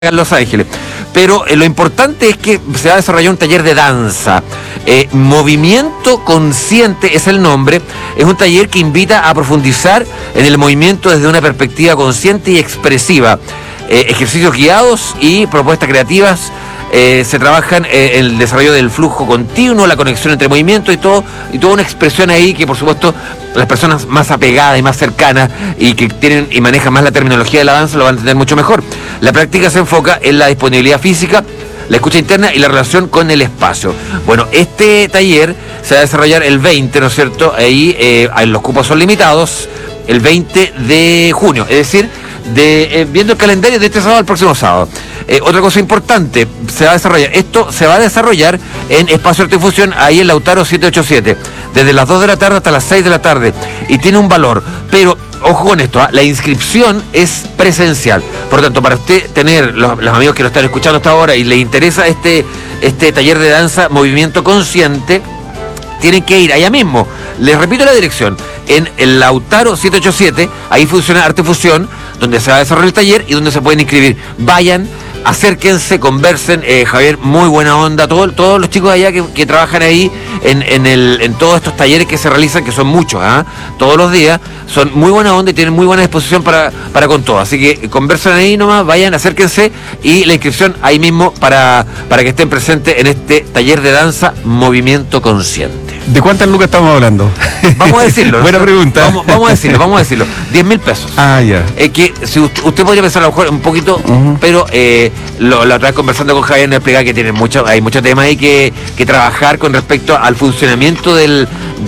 Los Ángeles. Pero lo importante es que se va a desarrollar un taller de danza. Movimiento Consciente es el nombre. Es un taller que invita a profundizar en el movimiento desde una perspectiva consciente y expresiva. Ejercicios guiados y propuestas creativas. Se trabajan en el desarrollo del flujo continuo, la conexión entre movimientos y toda una expresión ahí que, por supuesto, las personas más apegadas y más cercanas y que tienen y manejan más la terminología de la danza lo van a entender mucho mejor. La práctica se enfoca en la disponibilidad física, la escucha interna y la relación con el espacio. Bueno, este taller se va a desarrollar el 20, ¿no es cierto? Ahí los cupos son limitados, el 20 de junio, es decir, viendo el calendario de este sábado al próximo sábado. Otra cosa importante, esto se va a desarrollar en Espacio Arte y Fusión, ahí en Lautaro 787, desde las 2 de la tarde hasta las 6 de la tarde, y tiene un valor, pero ojo con esto, la inscripción es presencial, por lo tanto, para usted tener los amigos que lo están escuchando hasta ahora y les interesa este taller de danza Movimiento Consciente, tienen que ir allá mismo. Les repito la dirección, en el Lautaro 787, ahí funciona Arte Fusión, donde se va a desarrollar el taller y donde se pueden inscribir. Vayan, acérquense, conversen. Javier, muy buena onda. Todos los chicos de allá que trabajan ahí en todos estos talleres que se realizan, que son muchos, todos los días, son muy buena onda y tienen muy buena disposición para con todo. Así que conversen ahí nomás, vayan, acérquense, y la inscripción ahí mismo para que estén presentes en este taller de danza Movimiento Consciente. ¿De cuántas lucas estamos hablando? Vamos a decirlo. Buena pregunta. Vamos a decirlo. 10.000 pesos. Ah, ya. Que si usted podría pensar a lo mejor un poquito, pero la otra vez conversando con Javier nos explicaba que hay mucho tema ahí que trabajar con respecto al funcionamiento de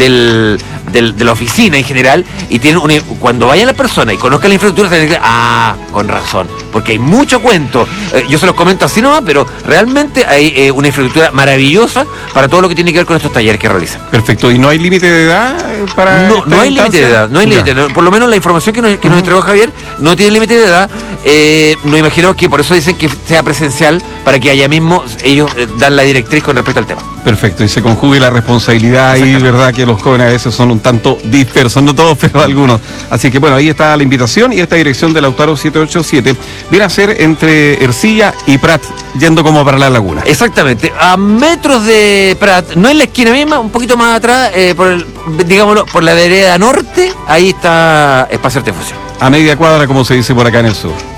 la oficina en general, y cuando vaya la persona y conozca la infraestructura, se dice, con razón, porque hay mucho cuento. Yo se los comento así nomás, pero realmente hay una infraestructura maravillosa para todo lo que tiene que ver con estos talleres que realizan. Perfecto. ¿Y no hay límite de edad para No hay límite de edad, no hay límite. Por lo menos la información que nos entregó Javier no tiene límite de edad. Nos imaginamos que por eso dicen que sea presencial, para que allá mismo ellos dan la directriz con respecto al tema. Perfecto, y se conjugue la responsabilidad, y verdad que los jóvenes a veces son un tanto dispersos, no todos, pero algunos. Así que bueno, ahí está la invitación, y esta dirección de Lautaro 787 viene a ser entre Ercilla y Prat, yendo como para la laguna. Exactamente, a metros de Prat, no en la esquina misma, un poquito más atrás, por la vereda norte, ahí está Espacio Arte y Fusión. A media cuadra, como se dice por acá en el sur.